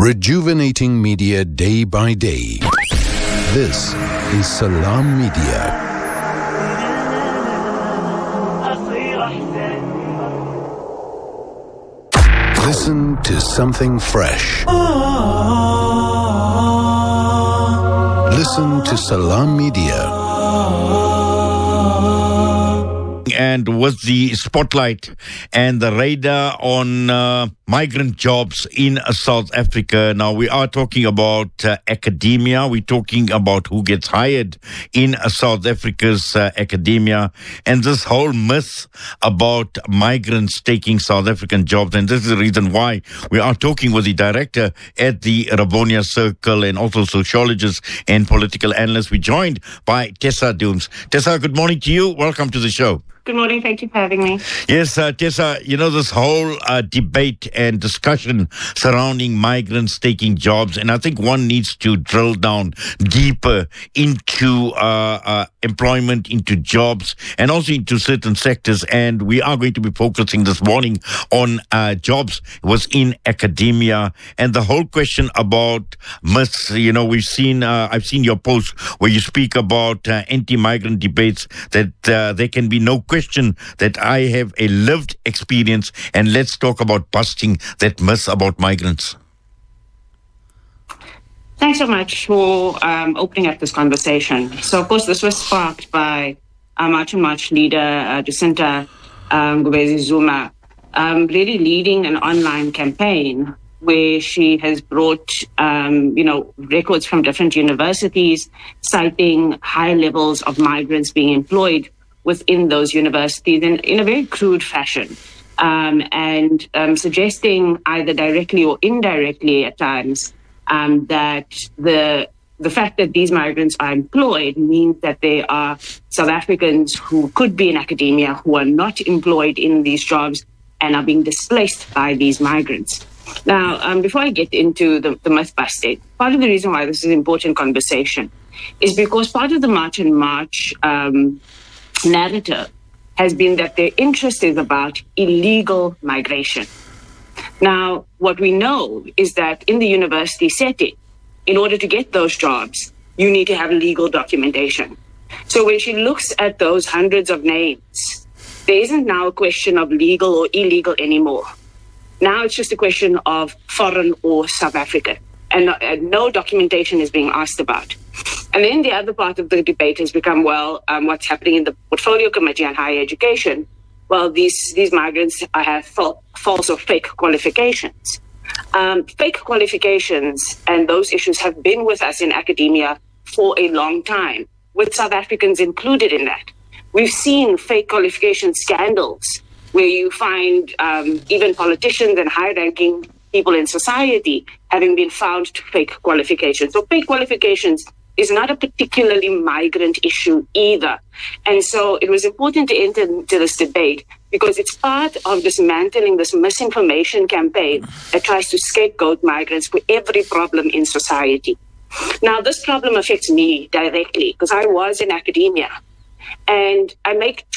Rejuvenating media day by day. This is Salam Media. Listen to something fresh. Listen to Salam Media. And with the spotlight and the radar on migrant jobs in South Africa. Now, we are talking about academia. We're talking about who gets hired in South Africa's academia. And this whole myth about migrants taking South African jobs. And this is the reason why we are talking with the director at the Rivonia Circle and also sociologist and political analyst. We're joined by Tessa Dooms. Tessa, good morning to you. Welcome to the show. Good morning. Thank you for having me. Yes, Tessa, this whole debate and discussion surrounding migrants taking jobs, and I think one needs to drill down deeper into employment, into jobs, and also into certain sectors. And we are going to be focusing this morning on jobs within academia and the whole question about myths. We've seen, I've seen your post where you speak about anti-migrant debates, that there can be no question that I have a lived experience, and let's talk about busting that myth about migrants. Thanks so much for opening up this conversation. So, of course, this was sparked by March and March leader Jacinta Ngubezi Zuma, really leading an online campaign where she has brought, records from different universities citing high levels of migrants being employed within those universities in a very crude fashion, and suggesting either directly or indirectly at times that the fact that these migrants are employed means that they are South Africans who could be in academia who are not employed in these jobs and are being displaced by these migrants. Now, before I get into the myth busting, part of the reason why this is an important conversation is because part of the March and March narrative has been that their interest is about illegal migration. Now, what we know is that in the university setting, in order to get those jobs, you need to have legal documentation. So when she looks at those hundreds of names, there isn't now a question of legal or illegal anymore. Now it's just a question of foreign or South African, and no documentation is being asked about. And then the other part of the debate has become, what's happening in the Portfolio Committee on Higher Education? Well, these migrants have false or fake qualifications. Fake qualifications and those issues have been with us in academia for a long time, with South Africans included in that. We've seen fake qualification scandals where you find even politicians and high-ranking people in society having been found to fake qualifications. So fake qualifications is not a particularly migrant issue either. And so it was important to enter into this debate because it's part of dismantling this misinformation campaign that tries to scapegoat migrants for every problem in society. Now, this problem affects me directly because I was in academia, and I make